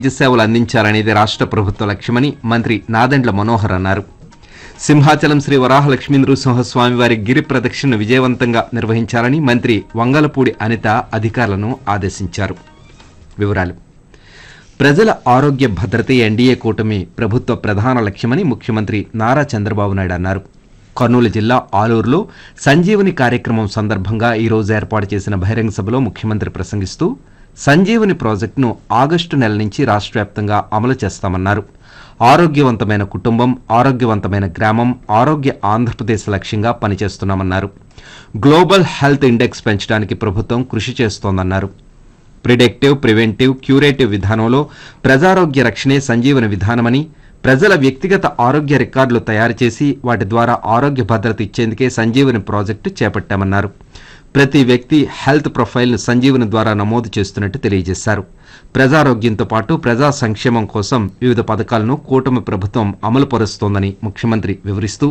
వైద్య సేవలు అందించాలనేది రాష్ట్ర ప్రభుత్వ లక్ష్యమని మంత్రి నాదెండ్ల మనోహర్ అన్నారు. సింహాచలం శ్రీ వరాహలక్ష్మీ నృసింహస్వామి వారి గిరి ప్రదక్షిణను విజయవంతంగా నిర్వహించాలని మంత్రి వంగలపూడి అనిత అధికారులను ఆదేశించారు. వివరాలు. ప్రజల ఆరోగ్య భద్రతే ఎన్డీఏ కూటమి ప్రభుత్వ ప్రధాన లక్ష్యమని ముఖ్యమంత్రి నారా చంద్రబాబు నాయుడు అన్నారు. కర్నూలు జిల్లా ఆలూరులో సంజీవని కార్యక్రమం సందర్భంగా ఈ రోజు ఏర్పాటు చేసిన బహిరంగ సభలో ముఖ్యమంత్రి ప్రసంగిస్తూ సంజీవని ప్రాజెక్టును ఆగస్టు నెల నుంచి రాష్ట్ర వ్యాప్తంగా అమలు చేస్తామన్నారు. ఆరోగ్యవంతమైన కుటుంబం, ఆరోగ్యవంతమైన గ్రామం, ఆరోగ్య ఆంధ్రప్రదేశ్ లక్ష్యంగా పనిచేస్తున్నామన్నారు. గ్లోబల్ హెల్త్ ఇండెక్స్ పెంచడానికి ప్రభుత్వం కృషి చేస్తోందన్నారు. ప్రిడిక్టివ్, ప్రివెంటివ్, క్యూరేటివ్ విధానంలో ప్రజారోగ్య రక్షణే సంజీవని విధానమని, ప్రజల వ్యక్తిగత ఆరోగ్య రికార్డులు తయారు చేసి వాటి ద్వారా ఆరోగ్య భద్రత ఇచ్చేందుకే సంజీవని ప్రాజెక్టు చేపట్టామన్నారు. ప్రతి వ్యక్తి హెల్త్ ప్రొఫైల్ను సంజీవని ద్వారా నమోదు చేస్తున్నట్టు తెలియజేశారు. ప్రజారోగ్యంతో పాటు ప్రజా సంక్షేమం కోసం వివిధ పథకాలను కూటమి ప్రభుత్వం అమలు పరుస్తోందని ముఖ్యమంత్రి వివరిస్తూ,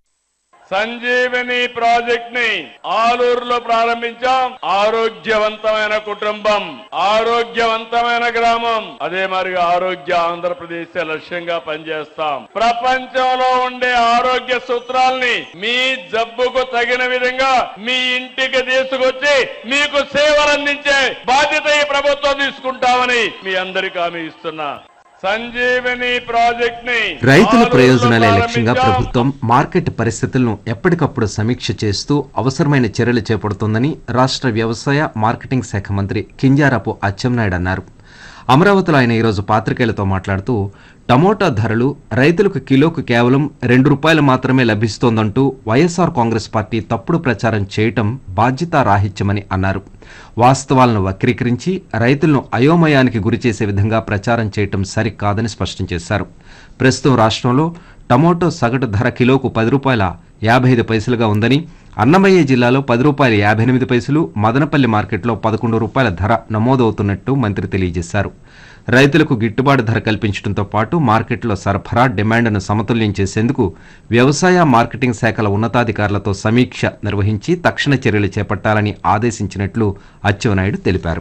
సంజీవని ప్రాజెక్ట్ ని ఆలూరులో ప్రారంభించాం. ఆరోగ్యవంతమైన కుటుంబం, ఆరోగ్యవంతమైన గ్రామం, అదే మరిగా ఆరోగ్య ఆంధ్రప్రదేశ్ లక్ష్యంగా పనిచేస్తాం. ప్రపంచంలో ఉండే ఆరోగ్య సూత్రాల్ని మీ జబ్బుకు తగిన విధంగా మీ ఇంటికి తీసుకొచ్చి మీకు సేవలు అందించే బాధ్యత ఈ ప్రభుత్వం తీసుకుంటామని మీ అందరికీ హామీ ఇస్తున్నా. సంజీవని ప్రాజెక్ట్ ని రైతుల ప్రయోజనాలే లక్ష్యంగా ప్రభుత్వం మార్కెట్ పరిస్థితులను ఎప్పటికప్పుడు సమీక్ష చేస్తూ అవసరమైన చర్యలు చేపడుతోందని రాష్ట్ర వ్యవసాయ మార్కెటింగ్ శాఖ మంత్రి కింజారపు అచ్చెన్నాయుడు అన్నారు. అమరావతిలో ఆయన ఈరోజు పాత్రికేయులతో మాట్లాడుతూ టమోటా ధరలు రైతులకు కిలోకు కేవలం ₹2 మాత్రమే లభిస్తోందంటూ వైఎస్ఆర్ కాంగ్రెస్ పార్టీ తప్పుడు ప్రచారం చేయటం బాధ్యతారాహిత్యమని అన్నారు. వాస్తవాలను వక్రీకరించి రైతులను అయోమయానికి గురిచేసే విధంగా ప్రచారం చేయటం సరికాదని స్పష్టం చేశారు. ప్రస్తుతం రాష్ట్రంలో టమోటో సగటు ధర కిలోకు ₹10.55 ఉందని, అన్నమయ్య జిల్లాలో ₹10.58, మదనపల్లి మార్కెట్లో ₹11 ధర నమోదవుతున్నట్టు మంత్రి తెలియజేశారు. రైతులకు గిట్టుబాటు ధర కల్పించడంతో పాటు మార్కెట్లో సరఫరా, డిమాండ్ను సమతుల్యం చేసేందుకు వ్యవసాయ మార్కెటింగ్ శాఖల ఉన్నతాధికారులతో సమీక్ష నిర్వహించి తక్షణ చర్యలు చేపట్టాలని ఆదేశించినట్లు అచ్చెన్నాయుడు తెలిపారు.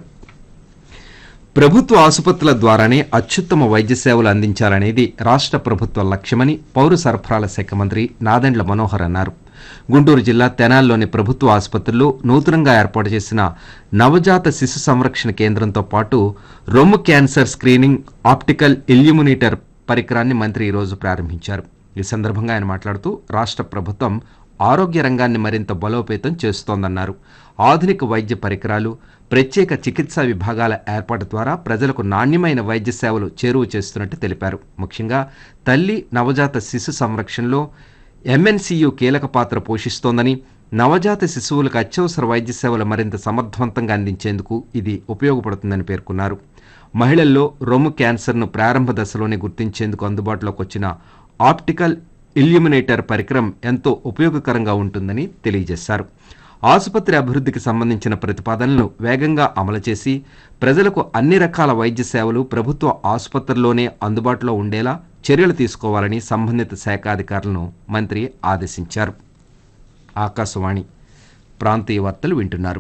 ప్రభుత్వ ఆసుపత్రుల ద్వారానే అత్యుత్తమ వైద్య సేవలు అందించాలనేది రాష్ట్ర ప్రభుత్వ లక్ష్యమని పౌర సరఫరాల శాఖ మంత్రి నాదెండ్ల మనోహర్ అన్నారు. గుంటూరు జిల్లా తెనాలిలోని ప్రభుత్వ ఆసుపత్రిలో నూతనంగా ఏర్పాటు చేసిన నవజాత శిశు సంరక్షణ కేంద్రంతో పాటు రొమ్ము క్యాన్సర్ స్క్రీనింగ్ ఆప్టికల్ ఇల్యూమినేటర్ పరికరాన్ని మంత్రి ఈరోజు ప్రారంభించారు. ఈ సందర్భంగా ఆయన మాట్లాడుతూ రాష్ట్ర ప్రభుత్వం ఆరోగ్య రంగాన్ని మరింత బలోపేతం చేస్తోందన్నారు. ఆధునిక వైద్య పరికరాలు, ప్రత్యేక చికిత్సా విభాగాల ఏర్పాటు ద్వారా ప్రజలకు నాణ్యమైన వైద్య సేవలు చేరువ చేస్తున్నట్టు తెలిపారు. ముఖ్యంగా తల్లి, నవజాత శిశు సంరక్షణలో ఎంఎన్సీయు కీలక పాత్ర పోషిస్తోందని, నవజాత శిశువులకు అత్యవసర వైద్య సేవలు మరింత సమర్థవంతంగా అందించేందుకు ఇది ఉపయోగపడుతుందని పేర్కొన్నారు. మహిళల్లో రొమ్ము క్యాన్సర్ను ప్రారంభ దశలోనే గుర్తించేందుకు అందుబాటులోకి వచ్చిన ఆప్టికల్ ఇల్యూమినేటర్ పరికరం ఎంతో ఉపయోగకరంగా ఉంటుందని తెలియజేశారు. ఆసుపత్రి అభివృద్ధికి సంబంధించిన ప్రతిపాదనలను వేగంగా అమలు చేసి ప్రజలకు అన్ని రకాల వైద్య సేవలు ప్రభుత్వ ఆసుపత్రుల్లోనే అందుబాటులో ఉండేలా చర్యలు తీసుకోవాలని సంబంధిత శాఖాధికారులను మంత్రి ఆదేశించారు. ఆకాశవాణి ప్రాంతీయ వార్తలు వింటున్నారు.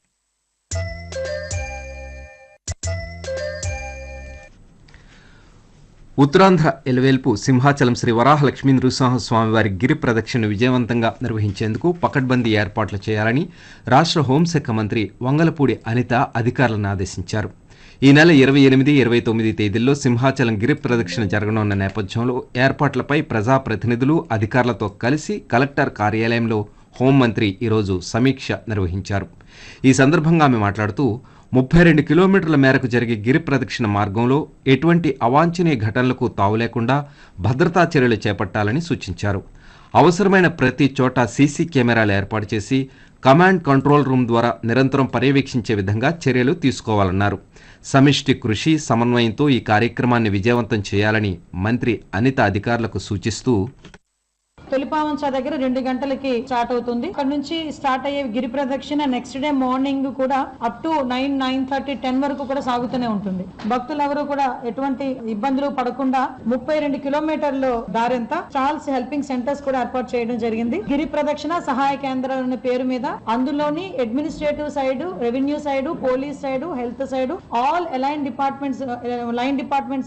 ఉత్తరాంధ్ర ఎలవేల్పు సింహాచలం శ్రీ వరాహలక్ష్మీ నృసింహస్వామి వారి గిరి ప్రదక్షిణ విజయవంతంగా నిర్వహించేందుకు పకడ్బందీ ఏర్పాట్లు చేయాలని రాష్ట్ర హోంశాఖ మంత్రి వంగలపూడి అనిత అధికారులను ఆదేశించారు. ఈ నెల 28, 29 తేదీల్లో సింహాచలం గిరి ప్రదక్షిణ జరగనున్న నేపథ్యంలో ఏర్పాట్లపై ప్రజాప్రతినిధులు, అధికారులతో కలిసి కలెక్టర్ కార్యాలయంలో హోంమంత్రి ఈరోజు సమీక్ష నిర్వహించారు. ఈ సందర్భంగా ఆమె మాట్లాడుతూ 32 కిలోమీటర్ల మేరకు జరిగే గిరి ప్రదక్షిణ మార్గంలో ఎటువంటి అవాంఛనీయ ఘటనలకు తావు లేకుండా భద్రతా చర్యలు చేపట్టాలని సూచించారు. అవసరమైన ప్రతి చోట సీసీ కెమెరాలు ఏర్పాటు చేసి కమాండ్ కంట్రోల్ రూమ్ ద్వారా నిరంతరం పర్యవేక్షించే విధంగా చర్యలు తీసుకోవాలన్నారు. సమిష్టి కృషి, సమన్వయంతో ఈ కార్యక్రమాన్ని విజయవంతం చేయాలని మంత్రి అనిత అధికారులకు సూచిస్తూ, తొలిపావంచ దగ్గర 2 గంటలకి స్టార్ట్ అవుతుంది. అక్కడ నుంచి స్టార్ట్ అయ్యే గిరి ప్రదక్షిణ నెక్స్ట్ డే మార్నింగ్ కూడా అప్ టు 9:30, 10 వరకు కూడా సాగుతూనే ఉంటుంది. భక్తులు ఎవరు కూడా ఎటువంటి ఇబ్బందులు పడకుండా 32 కిలోమీటర్లు దారింత చార్ల్స్ హెల్పింగ్ సెంటర్స్ కూడా ఏర్పాటు చేయడం జరిగింది. గిరి ప్రదక్షిణ సహాయ కేంద్రాలు అనే పేరు మీద అందులోని administrative side, revenue side, police side, health side, all line departments